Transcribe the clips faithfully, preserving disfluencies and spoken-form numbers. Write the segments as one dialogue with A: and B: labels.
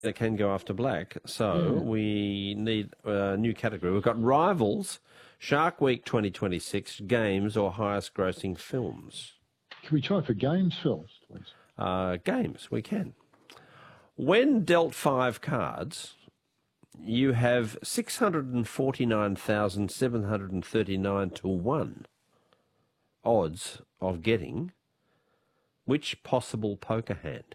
A: that can go after black. So
B: Yeah.
A: we need a new category. We've got Rivals, Shark Week twenty twenty-six, Games, or highest grossing films.
B: Can we try for games, Phil, please?
A: Uh, games, we can. When dealt five cards, you have six hundred forty-nine thousand seven hundred thirty-nine to one odds of getting which possible poker hand?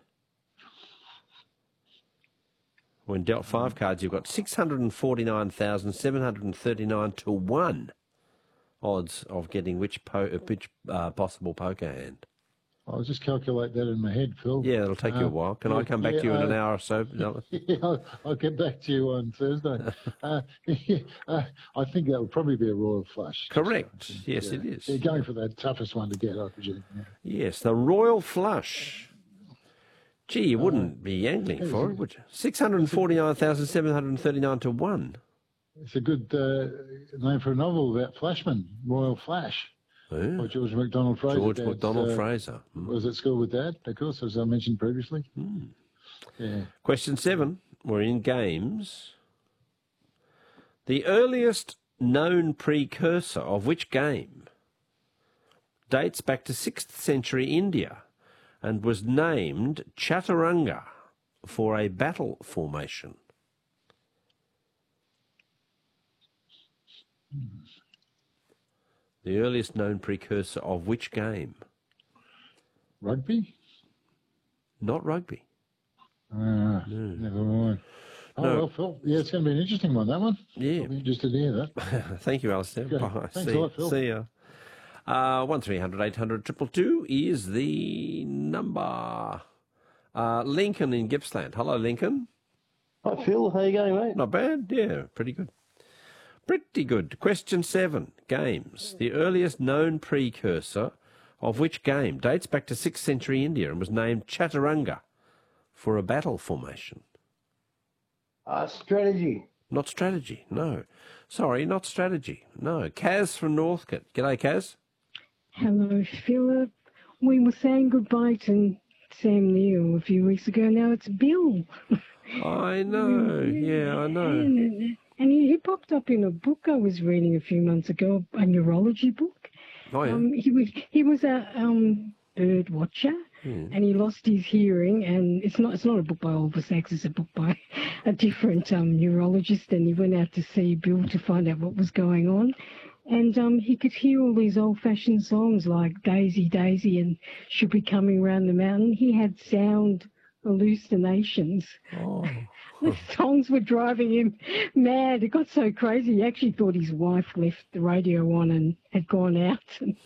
A: When dealt five cards, you've got six hundred forty-nine thousand seven hundred thirty-nine to one odds of getting which po which uh, possible poker hand.
B: I'll just calculate that in my head, Phil.
A: Yeah, it'll take you a
B: Uh,
A: while. Can
B: yeah,
A: I come back
B: yeah,
A: to you in an
B: uh,
A: hour or so? No.
B: Yeah, I'll, I'll get back to you on Thursday. uh, yeah, uh, I think that would probably be a royal flush.
A: Correct. Yes,
B: yeah.
A: it is.
B: You're going for that toughest one to get, I presume. Yeah.
A: Yes, the royal flush. Gee, you wouldn't be angling for it, would you? six hundred forty-nine thousand seven hundred thirty-nine to one.
B: It's a good uh, name for a novel about Flashman, Royal Flash.
A: Yeah.
B: By George MacDonald Fraser.
A: George
B: Dad's,
A: MacDonald
B: uh,
A: Fraser. Mm.
B: Was at school with Dad, of course, as I mentioned previously.
A: Mm.
B: Yeah.
A: Question seven. We're in games. The earliest known precursor of which game dates back to sixth century India and was named Chaturanga for a battle formation?
B: Hmm.
A: The earliest known precursor of which game?
B: Rugby?
A: Not rugby.
B: Ah,
A: No.
B: never mind. Oh,
A: No.
B: well, Phil, yeah, it's going to be an interesting one, that one.
A: Yeah.
B: I'll be interested to hear that.
A: Thank you, Alistair.
B: Okay.
A: Bye.
B: Thanks
A: See,
B: a lot, Phil.
A: see ya. Uh, one three hundred eight hundred two two two is the number. Uh, Lincoln in Gippsland. Hello, Lincoln.
C: Hi, Phil. How you going, mate?
A: Not bad. Yeah, pretty good. Pretty good. Question seven. Games. The earliest known precursor of which game dates back to sixth century India and was named Chaturanga for a battle formation?
C: Uh, strategy.
A: Not strategy, no. Sorry, not strategy, no. Kaz from Northcote. G'day, Kaz.
D: Hello, Philip. We were saying goodbye to Sam Neill a few weeks ago. Now it's Bill.
A: I know, yeah, I know.
D: And, and he, he popped up in a book I was reading a few months ago, a neurology book.
A: Oh, yeah.
D: Um, he was he was a um, bird watcher,
A: Hmm.
D: and he lost his hearing. And it's not it's not a book by Oliver Sacks. It's a book by a different um, neurologist. And he went out to see Bill to find out what was going on. And um, he could hear all these old-fashioned songs like Daisy, Daisy and Should Be Coming Round the Mountain. He had sound hallucinations.
A: Oh.
D: The songs were driving him mad. It got so crazy. He actually thought his wife left the radio on and had gone out.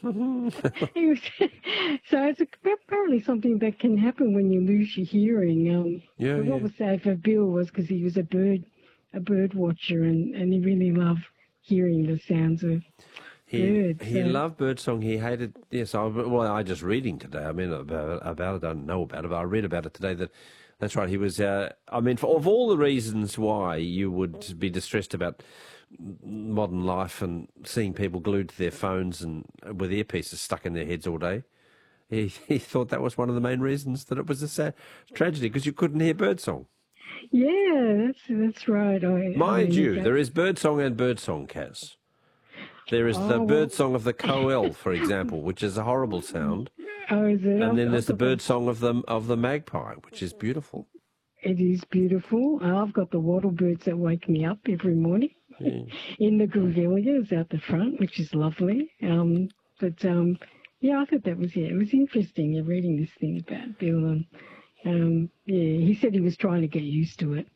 D: he was, so it's apparently something that can happen when you lose your hearing. Um,
A: Yeah,
D: but what
A: yeah.
D: was sad for Bill was because he was a bird, a bird watcher, and, and he really loved hearing the sounds of
A: He,
D: birds.
A: he
D: so-
A: loved birdsong. He hated, yes, I, well, I just reading today. I mean, about, about it, I don't know about it, but I read about it today that, that's right, he was, uh, I mean, for, of all the reasons why you would be distressed about modern life and seeing people glued to their phones and with earpieces stuck in their heads all day, he, he thought that was one of the main reasons that it was a sad tragedy, because you couldn't hear birdsong.
D: Yeah, that's that's right. I,
A: Mind
D: I
A: you,
D: that-
A: there is birdsong and birdsong, Kaz. There is the
D: Oh, well-
A: birdsong of the coel, for example, which is a horrible sound.
D: Oh, is it?
A: And then
D: I've
A: there's the
D: got
A: birdsong of the of the magpie, which is beautiful.
D: It is beautiful. I've got the wattle birds that wake me up every morning
A: Yeah.
D: in the grevilleas out the front, which is lovely. Um, but um, yeah, I thought that was yeah, it was interesting. You're reading this thing about Bill, and um, yeah, he said he was trying to get used to it.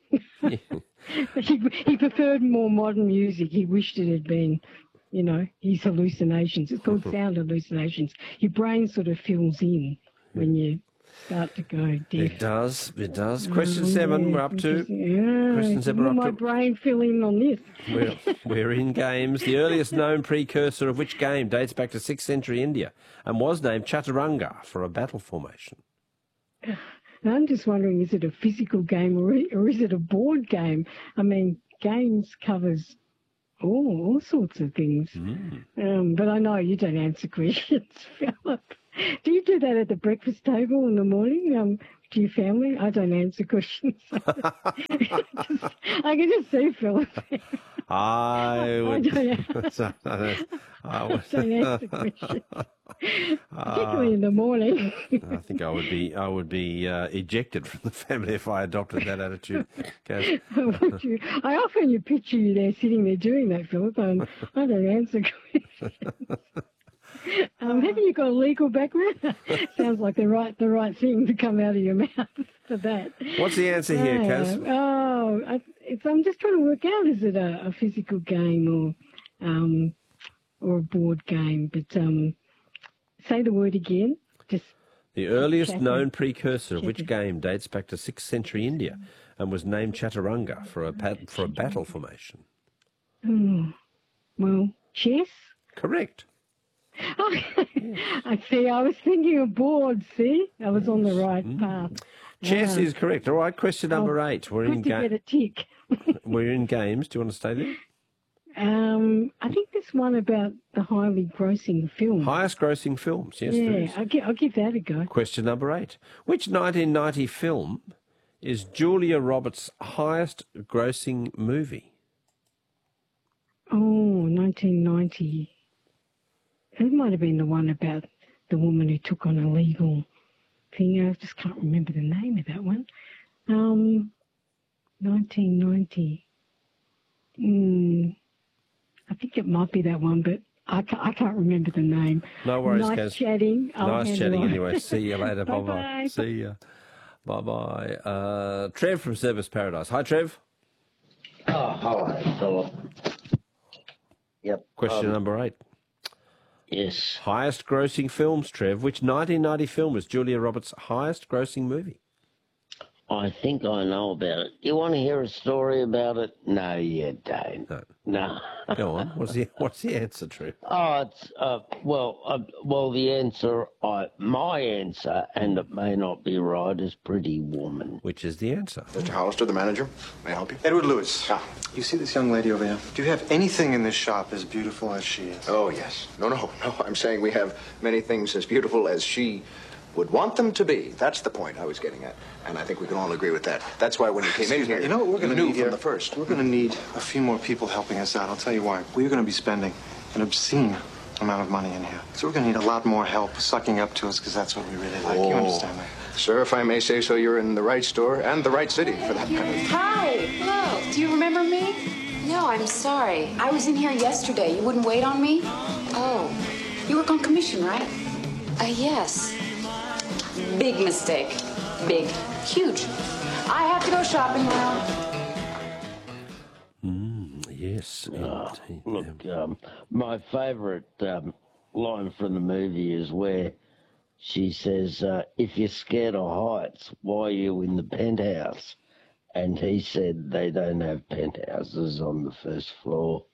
D: he he preferred more modern music. He wished it had been, you know, his hallucinations. It's called sound hallucinations. Your brain sort of fills in when you start to go deaf.
A: It does, it does. Question
D: Oh,
A: seven,
D: yeah,
A: we're up to.
D: Yeah,
A: Question seven,
D: will
A: we're
D: my
A: up to.
D: brain fill in on this?
A: We're, we're in games. The earliest known precursor of which game dates back to sixth century India and was named Chaturanga for a battle formation.
D: And I'm just wondering, is it a physical game or, or is it a board game? I mean, games covers all, all sorts of things.
A: Mm.
D: Um, but I know you don't answer questions, Philip. Do you do that at the breakfast table in the morning? Um, to your family? I don't answer questions. just, I can just see Philip.
A: I would.
D: I don't,
A: so, I
D: I
A: would-
D: don't answer questions, particularly in the morning.
A: I think I would be. I would be uh, ejected from the family if I adopted that attitude. Kaz.
D: Would you- I often you picture you there sitting there doing that, Philip, and I don't answer questions. Um, haven't you got a legal background? Sounds like the right the right thing to come out of your mouth for that.
A: What's the answer here,
D: Uh,
A: Kaz?
D: Oh, I, it's, I'm just trying to work out, is it a, a physical game or um, or a board game? But um, say the word again. Just
A: The earliest
D: Chatter-
A: known precursor of which
D: Chatter-
A: game dates back to sixth century India and was named Chaturanga for a pat, for a battle formation.
D: oh, well, chess.
A: Correct.
D: Oh, I see. I was thinking of boards. See, I was on the right path.
A: Chess
D: Ah.
A: is correct. All right, question number eight. We're in
D: Good to get
A: ga-
D: a tick.
A: we're in games. Do you want to stay there?
D: Um, I think this one about the highly grossing film.
A: Highest grossing films. Yes, there
D: yeah,
A: is.
D: I'll give, I'll give that a go.
A: Question number eight. Which nineteen ninety film is Julia Roberts' highest grossing movie?
D: Oh, nineteen ninety. It might have been the one about the woman who took on a legal thing. I just can't remember the name of that one. Um, nineteen ninety. Mm, I think it might be that one, but I can't, I can't remember the name.
A: No worries,
D: Nice
A: Kaz.
D: chatting. I'll
A: Nice
D: hand
A: chatting
D: it on.
A: anyway. See you later. Bye-bye.
D: Bye-bye.
A: See ya. Bye-bye. Uh, Trev from Service Paradise. Hi, Trev.
C: Oh, hello, Philip. Yep.
A: Question
C: um,
A: number eight.
C: Yes.
A: Highest grossing films, Trev. Which nineteen ninety film was Julia Roberts' highest grossing movie?
C: I think I know about it. You want to hear a story about it? No, you don't.
A: No.
C: No.
A: Go on. What's the What's the answer, Trev?
C: Oh, it's uh, well, uh, well, the answer, I, my answer, and it may not be right, is Pretty Woman.
A: Which is the answer?
E: Mister Hollister, the manager. May I help you?
F: Edward Lewis.
E: Ah.
F: You see this young lady over here? Do you have anything in this shop as beautiful as she is?
E: Oh, yes. No, no, no. I'm saying we have many things as beautiful as she would want them to be. That's the point I was getting at. And I think we can all agree with that. That's why when you came in
F: Excuse me,
E: here,
F: you know what we're going to
E: knew
F: need
E: from
F: here?
E: the first.
F: We're going to need a few more people helping us out. I'll tell you why. We're going to be spending an obscene amount of money in here. So we're going to need a lot more help sucking up to us because that's what we really like. You
E: Oh.
F: understand that?
E: Sir, if I may say so, you're in the right store and the right city for that kind of...
G: Hi. Hello. Do you remember me? No, I'm sorry. I was in here yesterday. You wouldn't wait on me? Oh. You work on commission, right? Uh, yes. Big mistake. Big. Huge. I have to go shopping now.
A: Yes. indeed.
C: Look, um, my favourite um, line from the movie is where she says, uh, if you're scared of heights, why are you in the penthouse? And he said they don't have penthouses on the first floor.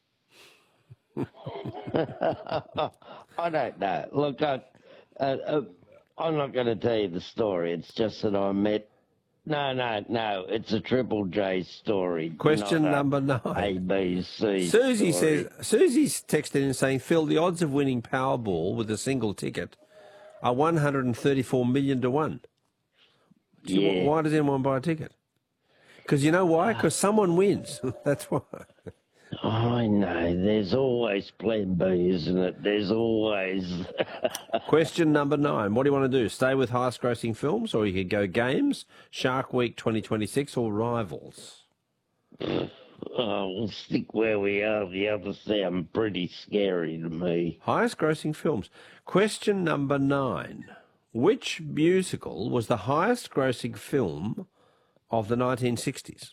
C: I don't know. Look, I, uh, uh, I'm not going to tell you the story. It's just that I met... No, no, no. It's a Triple J story.
A: Question
C: not a
A: number nine.
C: A, B, C
A: Susie
C: story.
A: says, Susie's texted in saying, Phil, the odds of winning Powerball with a single ticket are one hundred thirty-four million to one. Do you-
C: Yeah.
A: Why does anyone buy a ticket? Because you know why? Because someone wins. That's why.
C: I know. There's always plan B, isn't it? There's always...
A: Question number nine. What do you want to do? Stay with highest grossing films, or you could go games, Shark Week twenty twenty-six, or Rivals?
C: Oh, we'll stick where we are. The others sound pretty scary to me.
A: Highest grossing films. Question number nine. Which musical was the highest grossing film of the nineteen sixties?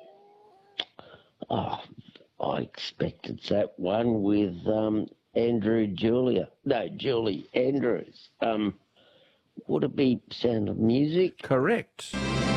C: Oh, I expect it's that one with um, Andrew Julia. No, Julie Andrews. Um, would it be Sound of Music?
A: Correct.